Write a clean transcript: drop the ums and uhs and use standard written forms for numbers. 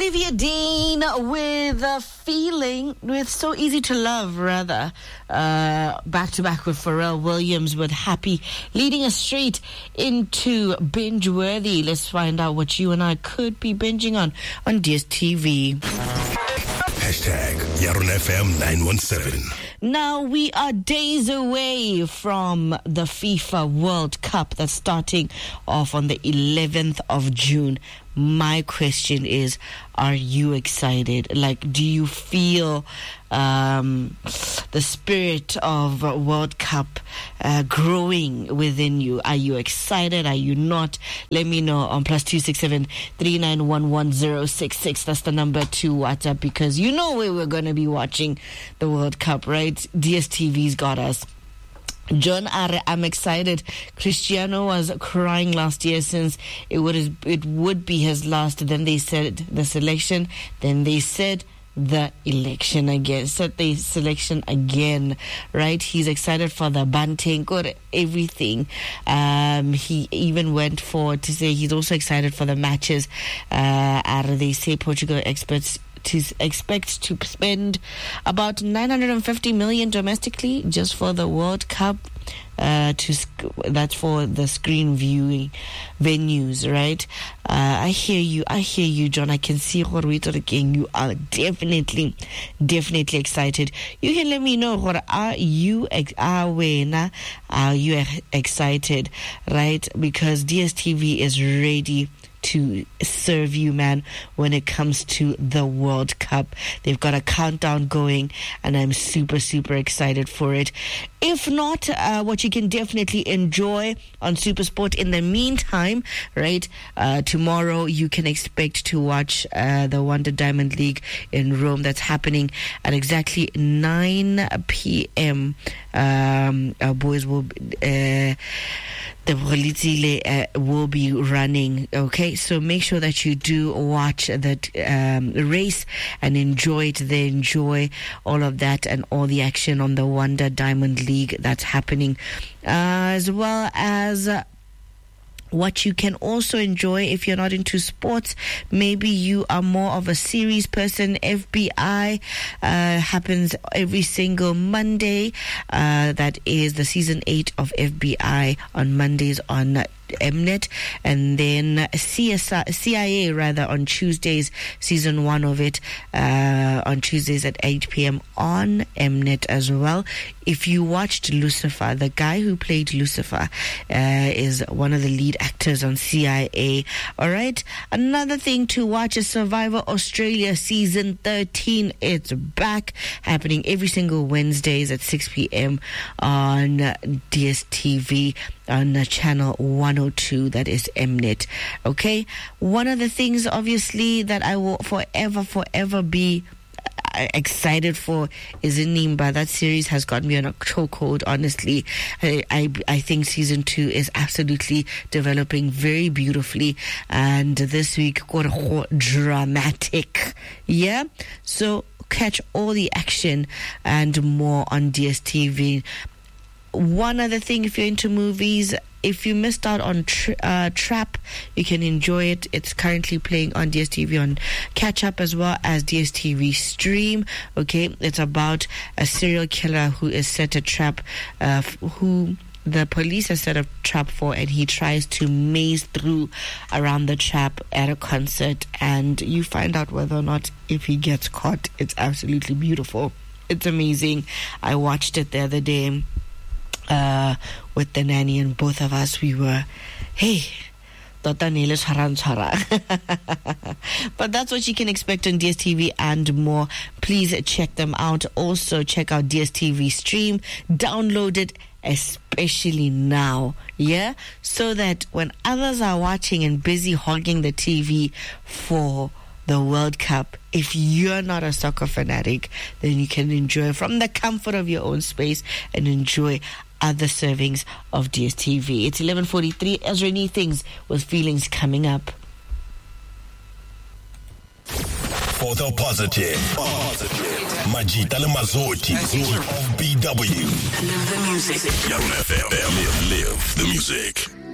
Olivia Dean with a feeling, with So Easy to Love, rather. Back to back with Pharrell Williams with Happy, leading us straight into Binge Worthy. Let's find out what you and I could be binging on DSTV. Hashtag Yaron FM 917. Now, we are days away from the FIFA World Cup that's starting off on the 11th of June. My question is, are you excited? Like, do you feel the spirit of World Cup growing within you? Are you excited? Are you not? Let me know on +267 3911 That's the number to WhatsApp, because you know where we're going to be watching the World Cup, right? DSTV's got us. John Are, I'm excited. Cristiano was crying last year since it would be his last. Then they said the selection. Then they said the election again. Said the selection again, right? He's excited for the Banting, got everything. He even went forward to say he's also excited for the matches. They say Portugal experts expect to spend about 950 million domestically just for the World Cup. That's for the screen viewing venues, right? I hear you, John. I can see you are definitely excited. You can let me know, are you excited, right? Because DSTV is ready to serve you, man, when it comes to the World Cup. They've got a countdown going, and I'm super excited for it. If not, what you can definitely enjoy on SuperSport in the meantime, right? Tomorrow you can expect to watch the Wonder Diamond League in Rome. That's happening at exactly 9 p.m. Boys will the Bolitsile will be running, okay? So make sure that you do watch that race and enjoy it. They enjoy all of that and all the action on the Wonder Diamond League that's happening, as well as what you can also enjoy if you're not into sports. Maybe you are more of a series person. FBI happens every single Monday. That is the season 8 of FBI on Mondays on Mnet, and then CIA on Tuesdays, season 1 of it on Tuesdays at 8 p.m. on Mnet as well. If you watched Lucifer, the guy who played Lucifer is one of the lead actors on CIA. All right. Another thing to watch is Survivor Australia season 13. It's back, happening every single Wednesdays at 6 p.m. on DSTV on channel 102, that is Mnet. Okay, one of the things obviously that I will forever be excited for is Inimba. That series has got me on a chokehold, honestly. I think season 2 is absolutely developing very beautifully, and this week got dramatic. Yeah, so catch all the action and more on DSTV. One other thing, if you're into movies, if you missed out on Trap, you can enjoy it. It's currently playing on DSTV on Catch Up as well as DSTV Stream. Okay, it's about a serial killer who is set a trap, who the police have set a trap for, and he tries to maze through around the trap at a concert, and you find out whether or not if he gets caught. It's absolutely beautiful. It's amazing. I watched it the other day with the nanny, and both of us, we were, hey, but that's what you can expect on DSTV and more. Please check them out. Also check out DSTV Stream. Download it, especially now, yeah, so that when others are watching and busy hogging the TV for the World Cup, if you're not a soccer fanatic, then you can enjoy from the comfort of your own space and enjoy other servings of DSTV. It's 11:43. Ezra Knee Things with Feelings coming up. For the positive. Majita le Mazoti of BW. Live the music. Yaron FM. Live the music.